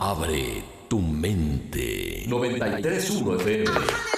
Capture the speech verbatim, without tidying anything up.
Abre tu mente. noventa y tres punto uno F M.